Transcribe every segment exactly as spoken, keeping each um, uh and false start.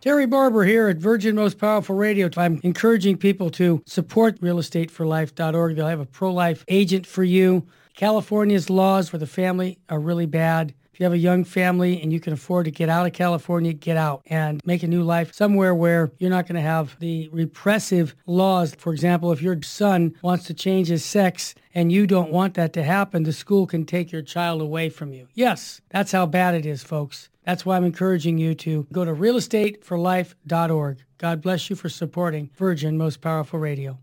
Terry Barber here at Virgin Most Powerful Radio. I'm encouraging people to support real estate for life dot org. They'll have a pro-life agent for you. California's laws for the family are really bad. If you have a young family and you can afford to get out of California, get out and make a new life somewhere where you're not going to have the repressive laws. For example, if your son wants to change his sex and you don't want that to happen, the school can take your child away from you. Yes, that's how bad it is, folks. That's why I'm encouraging you to go to real estate for life dot org. God bless you for supporting Virgin Most Powerful Radio.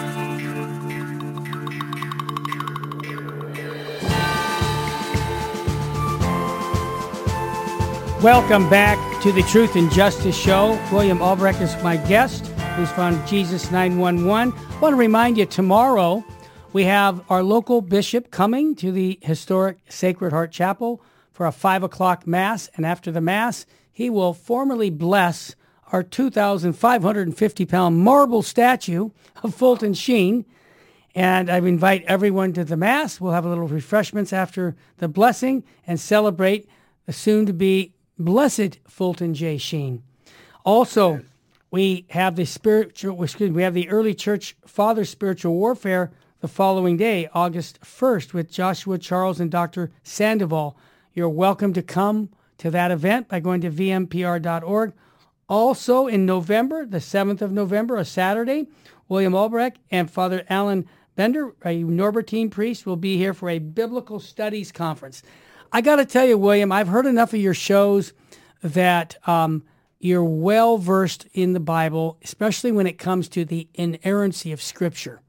Welcome back to the Truth and Justice Show. William Albrecht is my guest, who's from Jesus nine one one. I want to remind you, tomorrow we have our local bishop coming to the historic Sacred Heart Chapel for a five o'clock Mass, and after the Mass, he will formally bless our two thousand five hundred fifty pound marble statue of Fulton Sheen. And I invite everyone to the Mass. We'll have a little refreshments after the blessing and celebrate the soon-to-be blessed Fulton J. Sheen. Also, we have the spiritual, excuse me, we have the Early Church Father Spiritual Warfare the following day, August first, with Joshua Charles and Doctor Sandoval. You're welcome to come to that event by going to V M P R dot org. Also in November, the seventh of November, a Saturday, William Albrecht and Father Alan Bender, a Norbertine priest, will be here for a Biblical Studies Conference. I got to tell you, William, I've heard enough of your shows that um, you're well-versed in the Bible, especially when it comes to the inerrancy of Scripture.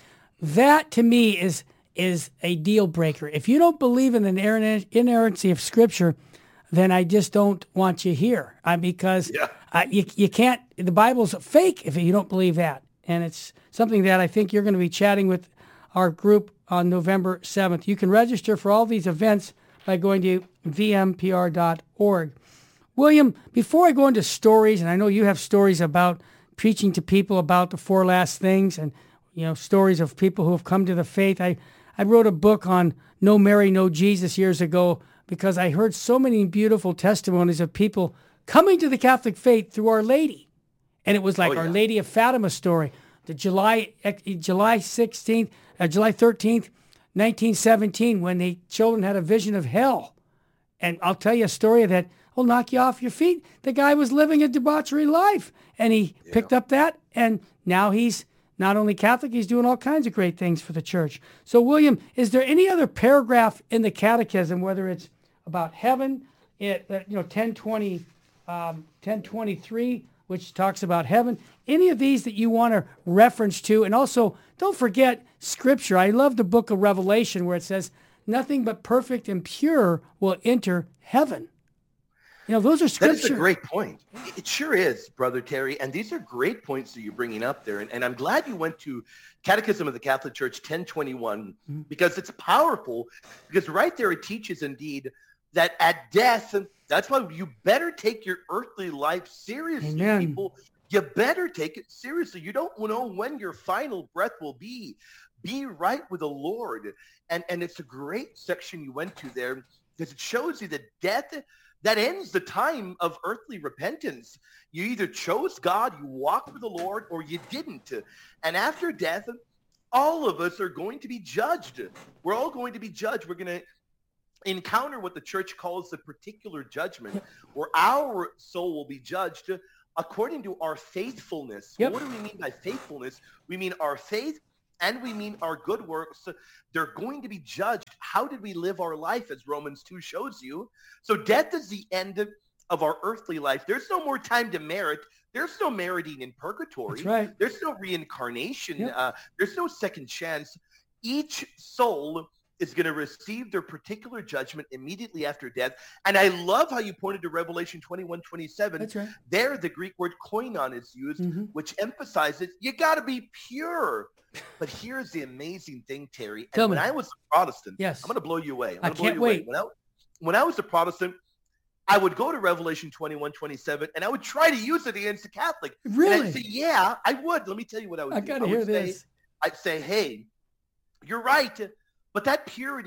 That, to me, is is a deal breaker. If you don't believe in the inerrancy of Scripture, then I just don't want you here. I, because yeah. uh, you, you can't, the Bible's fake if you don't believe that. And it's something that I think you're going to be chatting with our group on November seventh. You can register for all these events by going to V M P R dot org. William, before I go into stories, and I know you have stories about preaching to people about the four last things and, you know, stories of people who have come to the faith. I, I wrote a book on No Mary, No Jesus years ago because I heard so many beautiful testimonies of people coming to the Catholic faith through Our Lady. And it was like oh, yeah. Our Lady of Fatima story. The July July sixteenth, uh, July thirteenth, nineteen seventeen, when the children had a vision of hell. And I'll tell you a story that will knock you off your feet. The guy was living a debauchery life, and he yeah. picked up that, and now he's not only Catholic, he's doing all kinds of great things for the church. So, William, is there any other paragraph in the Catechism, whether it's about heaven, it, you know, ten twenty, um, ten twenty-three, which talks about heaven, any of these that you want to reference to? And also, don't forget Scripture. I love the book of Revelation where it says, nothing but perfect and pure will enter heaven. You know, those are Scripture. That is a great point. It sure is, Brother Terry. And these are great points that you're bringing up there. And, and I'm glad you went to Catechism of the Catholic Church ten twenty-one mm-hmm. because it's powerful. Because right there it teaches indeed that at death, that's why you better take your earthly life seriously, Amen. People. You better take it seriously. You don't know when your final breath will be. Be right with the Lord. And, and it's a great section you went to there because it shows you that death, that ends the time of earthly repentance. You either chose God, you walked with the Lord, or you didn't. And after death, all of us are going to be judged. We're all going to be judged. We're going to encounter what the church calls the particular judgment, where our soul will be judged according to our faithfulness. Yep. What do we mean by faithfulness? We mean our faith, and we mean our good works. They're going to be judged. How did we live our life, as Romans two shows you? So death is the end of our earthly life. There's no more time to merit. There's no meriting in purgatory. That's right. There's no reincarnation. Yep. Uh, there's no second chance. Each soul is going to receive their particular judgment immediately after death. And I love how you pointed to Revelation twenty-one twenty-seven. That's right. There, the Greek word koinon is used, mm-hmm. which emphasizes you got to be pure. But here's the amazing thing, Terry. And Tell when me. I was a Protestant, yes. I'm going to blow you away. I'm I gonna blow can't you wait. Away. When I, when I was a Protestant, I would go to Revelation twenty-one twenty-seven, and I would try to use it against a Catholic. Really? And I'd say, yeah, I would. Let me tell you what I would I do. got to I hear would say, this. I'd say, hey, you're right, but that purity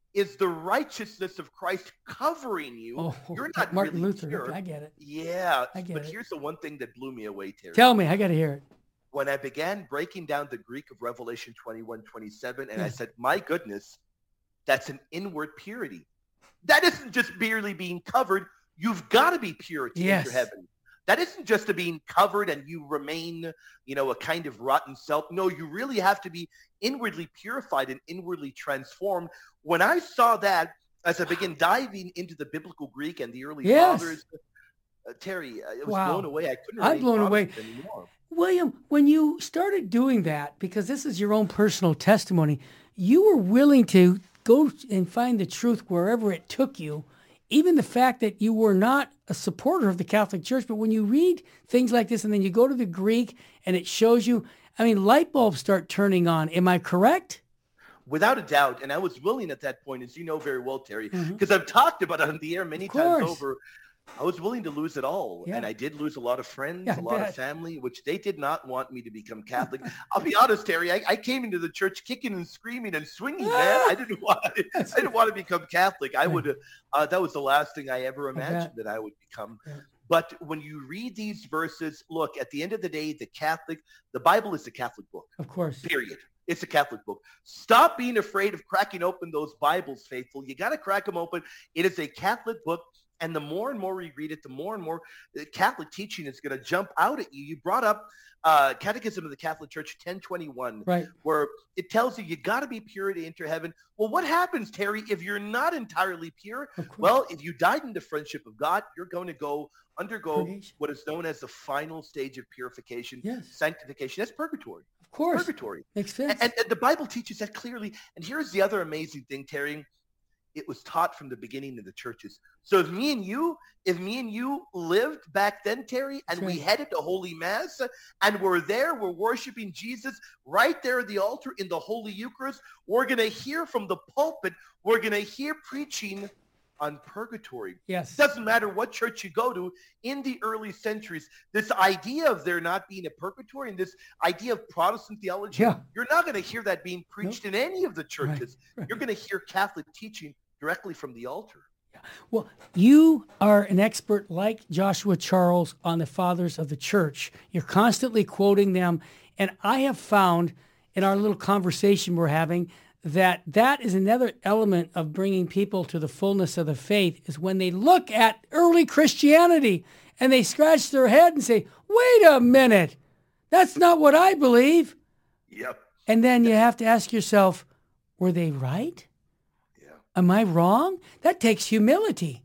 is the righteousness of Christ covering you. Oh, You're not Martin really Luther. pure. I get it. Yeah, I get but it. here's the one thing that blew me away, Terry. Tell me, I got to hear it. When I began breaking down the Greek of Revelation twenty-one, twenty-seven, and Yeah. I said, my goodness, that's an inward purity. That isn't just merely being covered. You've got to be pure to Yes. enter heaven. That isn't just a being covered and you remain, you know, a kind of rotten self. No, you really have to be inwardly purified and inwardly transformed. When I saw that, as I began diving into the biblical Greek and the early Yes. fathers, uh, Terry, uh, it was Wow. blown away. I couldn't I'm remain blown away. Protestant anymore. William, when you started doing that, because this is your own personal testimony, you were willing to go and find the truth wherever it took you. Even the fact that you were not a supporter of the Catholic Church, but when you read things like this and then you go to the Greek and it shows you, I mean, light bulbs start turning on. Am I correct? Without a doubt. And I was willing at that point, as you know very well, Terry, Mhm. because I've talked about it on the air many Of times course. over. I was willing to lose it all. Yeah. And I did lose a lot of friends, Yeah, I a lot bet. of family, which they did not want me to become Catholic. I'll be honest, Terry, I, I came into the church kicking and screaming and swinging, man. I didn't want I didn't want to become Catholic. I Yeah. would, uh, that was the last thing I ever I bet. imagined that I would become. Yeah. But when you read these verses, look, at the end of the day, the Catholic, the Bible is a Catholic book. Of course. Period. It's a Catholic book. Stop being afraid of cracking open those Bibles, faithful. You got to crack them open. It is a Catholic book. And the more and more we read it, the more and more the Catholic teaching is going to jump out at you. You brought up uh, Catechism of the Catholic Church ten twenty-one, Right. where it tells you you got to be pure to enter heaven. Well, what happens, Terry, if you're not entirely pure? Of course. Well, if you died in the friendship of God, you're going to go undergo Purgation. what is known as the final stage of purification, Yes. sanctification. That's purgatory. Of course. Purgatory. Makes sense. And, and the Bible teaches that clearly. And here's the other amazing thing, Terry. It was taught from the beginning in the churches. So if me and you, if me and you lived back then, Terry, and That's we right. headed to Holy Mass and we're there, we're worshiping Jesus right there at the altar in the Holy Eucharist, we're going to hear from the pulpit, we're going to hear preaching on purgatory. Yes. Doesn't matter what church you go to. In the early centuries, this idea of there not being a purgatory and this idea of Protestant theology, Yeah. you're not going to hear that being preached in any of the churches. right. You're going to hear Catholic teaching directly from the altar. Well, you are an expert like Joshua Charles on the fathers of the church. You're constantly quoting them. And I have found in our little conversation we're having that that is another element of bringing people to the fullness of the faith is when they look at early Christianity and they scratch their head and say, wait a minute, that's not what I believe. Yep. And then you have to ask yourself, were they right? Yeah. Am I wrong? That takes humility.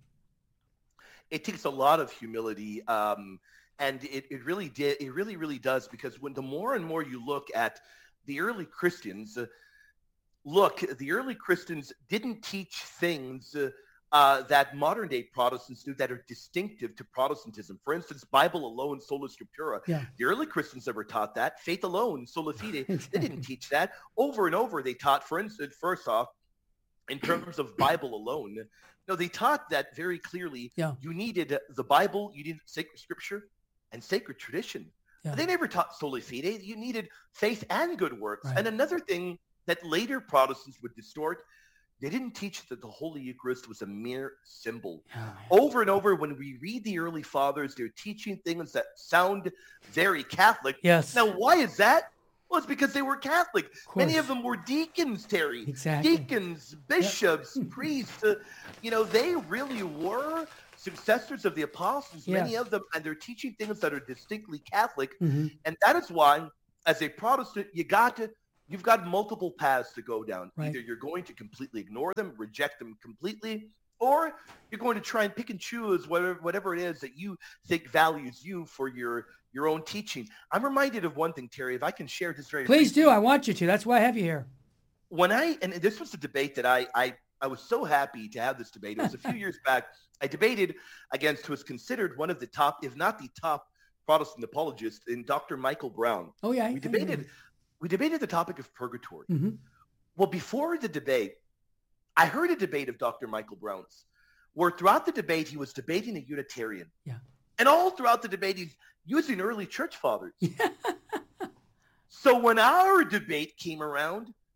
It takes a lot of humility. Um, and it, it really did. It really, really does. Because when the more and more you look at the early Christians, uh, look, the early Christians didn't teach things uh, uh, that modern day Protestants do that are distinctive to Protestantism. For instance, Bible alone, sola scriptura. Yeah. The early Christians never taught that. Faith alone, sola fide. They Exactly. didn't teach that. Over and over, they taught, for instance, first off, in terms of Bible alone, no, they taught that very clearly. Yeah. You needed the Bible, you needed sacred scripture, and sacred tradition. Yeah. They never taught sola fide. You needed faith and good works. Right. And another thing that later Protestants would distort, they didn't teach that the Holy Eucharist was a mere symbol. Oh, Over and over, when we read the early fathers, they're teaching things that sound very Catholic. yes. Now, why is that? Well, it's because they were Catholic. Of Many course. of them were deacons, Terry. Exactly. Deacons, bishops, priests. Uh, you know, they really were successors of the apostles, many Yes. of them, and they're teaching things that are distinctly Catholic. Mhm. And that is why, as a Protestant, you got to, you've got multiple paths to go down. Right. Either you're going to completely ignore them, reject them completely, or you're going to try and pick and choose whatever, whatever it is that you think values you for your, your own teaching. I'm reminded of one thing, Terry, if I can share this very Please briefly. do. I want you to. That's why I have you here. When I, and this was a debate that I, I, I was so happy to have this debate. It was a few years back. I debated against who is considered one of the top, if not the top Protestant apologist, in Doctor Michael Brown. Oh, yeah. We debated, we debated the topic of purgatory. Mm-hmm. Well, before the debate, I heard a debate of Doctor Michael Brown's, where throughout the debate, he was debating a Unitarian. Yeah. And all throughout the debate, he's using early church fathers. Yeah. So when our debate came around,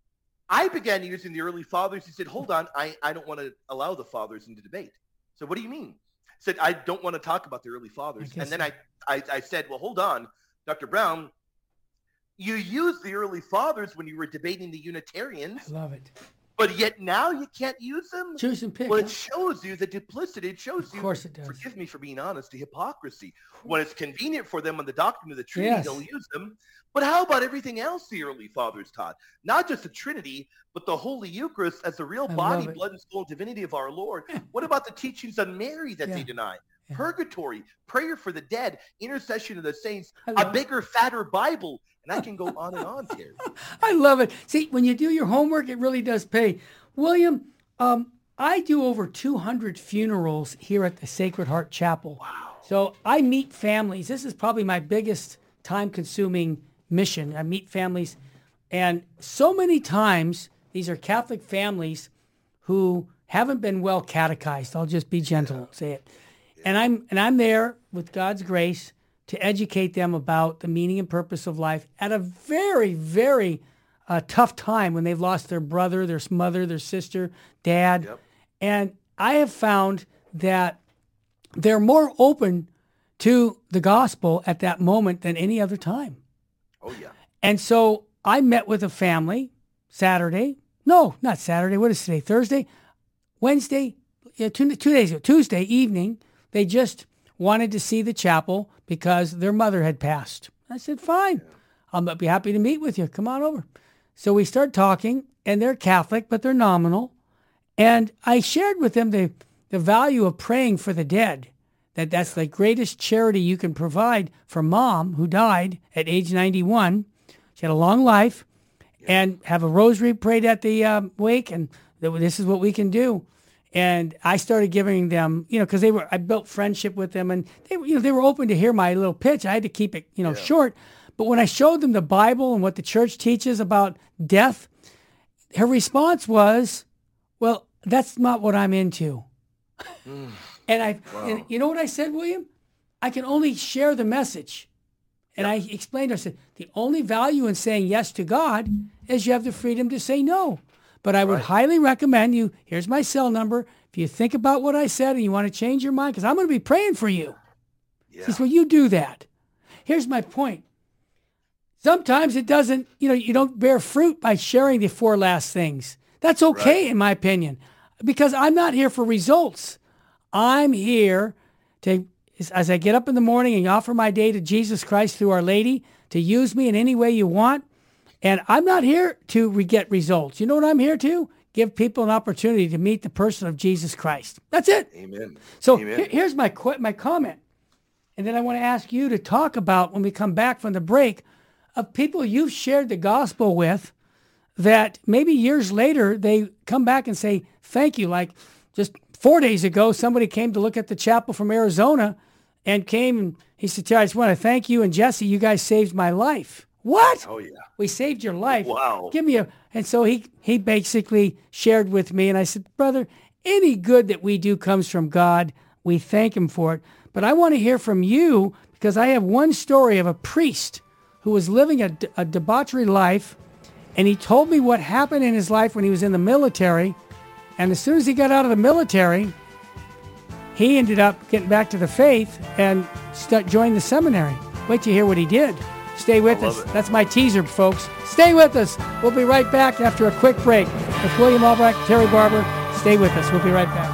I began using the early fathers. He said, hold on, I, I don't want to allow the fathers into debate. So what do you mean? I said, I don't want to talk about the early fathers. And then I, I, I said, well, hold on, Doctor Brown, you used the early fathers when you were debating the Unitarians. I love it. But yet now you can't use them? Choose and pick. Well, huh? it shows you the duplicity. It shows you, of course it does. Forgive me for being honest, the hypocrisy. When it's convenient for them on the doctrine of the Trinity, yes. they'll use them. But how about everything else the early fathers taught? Not just the Trinity, but the Holy Eucharist as the real I body, blood, and soul, and divinity of our Lord. What about the teachings on Mary that yeah. they deny? Yeah. Purgatory, prayer for the dead, intercession of the saints, I a bigger, fatter Bible. And I can go on and on, Terry. I love it. See, when you do your homework, it really does pay. William, um, I do over two hundred funerals here at the Sacred Heart Chapel. Wow. So I meet families. This is probably my biggest time-consuming mission. I meet families. And so many times, these are Catholic families who haven't been well catechized. I'll just be gentle and say it. And I'm and I'm there with God's grace to educate them about the meaning and purpose of life at a very, very uh, tough time when they've lost their brother, their mother, their sister, dad. Yep. And I have found that they're more open to the gospel at that moment than any other time. Oh, yeah. And so I met with a family Saturday. No, not Saturday. What is today? Thursday? Wednesday? Yeah, two, two days ago. Tuesday evening. They just wanted to see the chapel because their mother had passed. I said, fine. I'll be happy to meet with you. Come on over. So we start talking, and they're Catholic, but they're nominal. And I shared with them the, the value of praying for the dead, that that's the greatest charity you can provide for Mom, who died at age ninety-one. She had a long life, and have a rosary prayed at the um, wake, and this is what we can do. And I started giving them, you know, because they were, I built friendship with them, and they were, you know, they were open to hear my little pitch. I had to keep it, you know, yeah. short. But when I showed them the Bible and what the church teaches about death, her response was, "Well, that's not what I'm into." Mm. And I, wow. and you know what I said, William? I can only share the message. And yep. I explained, I said, the only value in saying yes to God is you have the freedom to say no. But I would right. highly recommend you, here's my cell number. If you think about what I said and you want to change your mind, because I'm going to be praying for you. Yeah. He says, well, you do that. Here's my point. Sometimes it doesn't, you know, you don't bear fruit by sharing the four last things. That's okay, right. in my opinion, because I'm not here for results. I'm here to, as I get up in the morning and offer my day to Jesus Christ through Our Lady, to use me in any way you want. And I'm not here to re- get results. You know what I'm here to? Give people an opportunity to meet the person of Jesus Christ. That's it. Amen. So Amen. He- here's my qu- my comment. And then I want to ask you to talk about, when we come back from the break, of people you've shared the gospel with that maybe years later they come back and say, thank you. Like just four days ago, somebody came to look at the chapel from Arizona and came and he said, Terry, I just want to thank you and Jesse. You guys saved my life. What? Oh, yeah. We saved your life. Wow. Give me a... And so he, he basically shared with me, and I said, brother, any good that we do comes from God. We thank him for it. But I want to hear from you, because I have one story of a priest who was living a, a debauchery life, and he told me what happened in his life when he was in the military. And as soon as he got out of the military, he ended up getting back to the faith and st- joined the seminary. Wait till you hear what he did. Stay with us. It. That's my teaser, folks. Stay with us. We'll be right back after a quick break with William Albrecht, Terry Barber. Stay with us. We'll be right back.